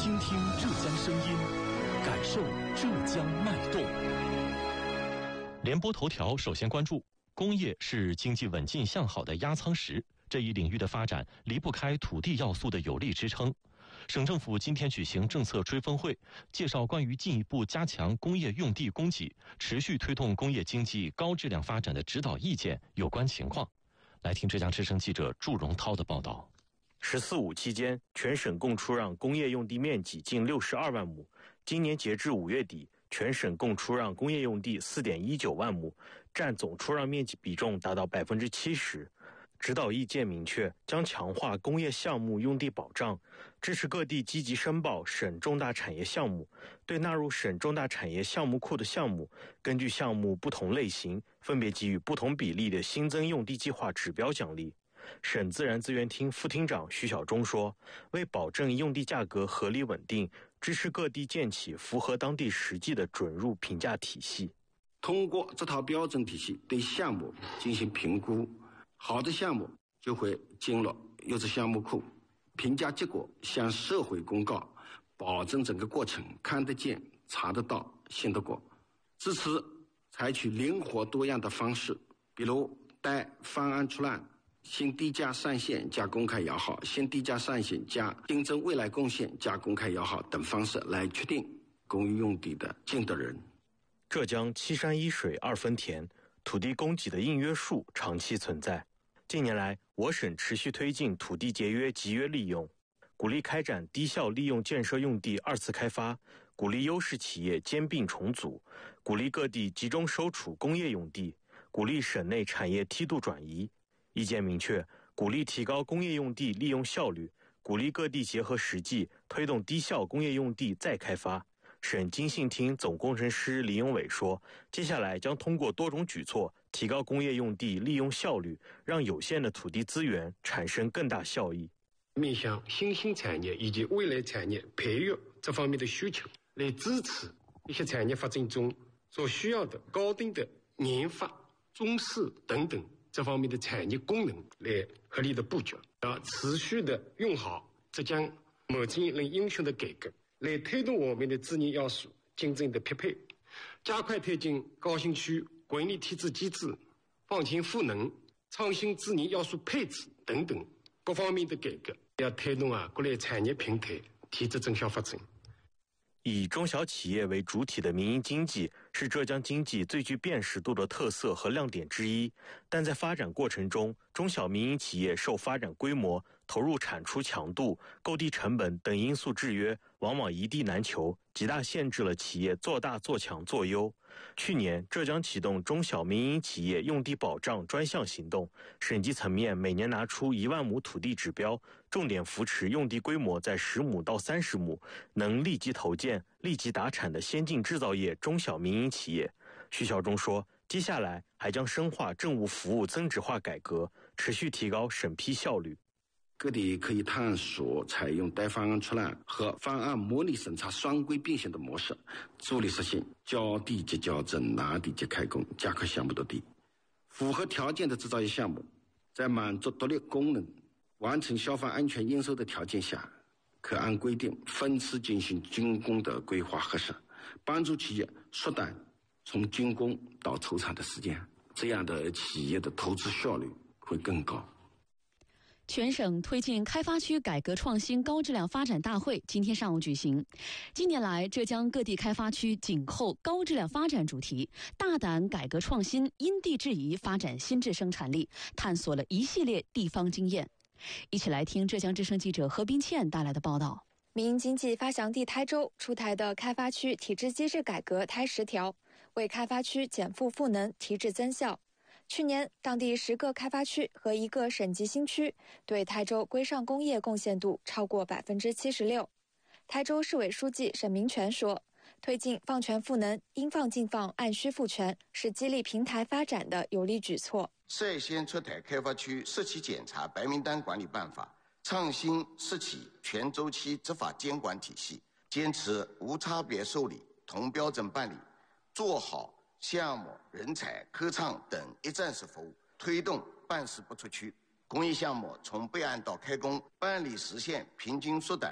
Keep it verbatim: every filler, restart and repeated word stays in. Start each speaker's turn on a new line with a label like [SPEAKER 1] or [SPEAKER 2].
[SPEAKER 1] 倾听浙江声音，感受浙江脉动。联播头条首先关注，工业是经济稳进向好的压舱石，这一领域的发展离不开土地要素的有力支撑。省政府今天举行政策吹风会，介绍关于进一步加强工业用地供给、持续推动工业经济高质量发展的指导意见有关情况。来听浙江之声记者祝荣涛的报道。
[SPEAKER 2] 十四五期间，全省共出让工业用地面积近六十二万亩。今年截至五月底，全省共出让工业用地四点一九万亩，占总出让面积比重达到百分之七十。指导意见明确，将强化工业项目用地保障，支持各地积极申报省重大产业项目，对纳入省重大产业项目库的项目，根据项目不同类型，分别给予不同比例的新增用地计划指标奖励。省自然资源厅副厅长徐晓忠说，为保证用地价格合理稳定，支持各地建起符合当地实际的准入评价体系。
[SPEAKER 3] 通过这套标准体系对项目进行评估，好的项目就会进入优质项目库，评价结果向社会公告，保证整个过程看得见、查得到、信得过。支持采取灵活多样的方式，比如待方案出栏、新地价上线加公开摇号、新地价上线加订正未来贡献加公开摇号等方式来确定公寓用地的竞得人。
[SPEAKER 2] 浙江七山一水二分田，土地供给的硬约束长期存在。近年来，我省持续推进土地节约集约利用，鼓励开展低效利用建设用地二次开发，鼓励优势企业兼并重组，鼓励各地集中收储工业用地，鼓励省内产业梯度转移。意见明确，鼓励提高工业用地利用效率，鼓励各地结合实际推动低效工业用地再开发。省经信厅总工程师李永伟说，接下来将通过多种举措提高工业用地利用效率，让有限的土地资源产生更大效益。
[SPEAKER 4] 面向新兴产业以及未来产业培育这方面的需求，来支持一些产业发展中所需要的高端的研发、中试等等这方面的产业功能来合理的布局，要持续的用好浙江某经一轮英雄的改革，来推动我们的资源要素竞争的匹配，加快推进高新区管理体制机制、放权赋能、创新资源要素配置等等各方面的改革，要推动啊各类产业平台体制正向发展。
[SPEAKER 2] 以中小企业为主体的民营经济是浙江经济最具辨识度的特色和亮点之一，但在发展过程中，中小民营企业受发展规模、投入产出强度、购地成本等因素制约，往往一地难求，极大限制了企业做大做强做优。去年，浙江启动中小民营企业用地保障专项行动，省级层面每年拿出一万亩土地指标，重点扶持用地规模在十亩到三十亩，能立即投建、立即达产的先进制造业中小民营企业。徐晓忠说，接下来还将深化政务服务增值化改革，持续提高审批效率。
[SPEAKER 3] 各地可以探索采用待方案出栏和方案模拟审查双轨并行的模式，助力实现交地即交证、拿地即开工，加快项目落地。符合条件的制造业项目，在满足独立功能、完成消防安全应收的条件下，可按规定分次进行竣工的规划核实，帮助企业缩短从竣工到筹产的时间，这样的企业的投资效率会更高。
[SPEAKER 5] 全省推进开发区改革创新高质量发展大会今天上午举行。近年来，浙江各地开发区紧扣高质量发展主题，大胆改革创新，因地制宜发展新质生产力，探索了一系列地方经验。一起来听浙江之声记者何冰倩带来的报道。
[SPEAKER 6] 民营经济发祥地台州出台的开发区体制机制改革台十条，为开发区减负赋能提质增效。去年，当地十个开发区和一个省级新区对台州规上工业贡献度超过百分之七十六。台州市委书记沈明全说，推进放权赋能、应放尽放、按需赋权，是激励平台发展的有力举措。
[SPEAKER 7] 率先出台开发区涉企检查白名单管理办法，创新涉企全周期执法监管体系，坚持无差别受理、同标准办理，做好项目、人才、科创等一站式服务，推动办事不出区。工业项目从备案到开工办理时限平均缩短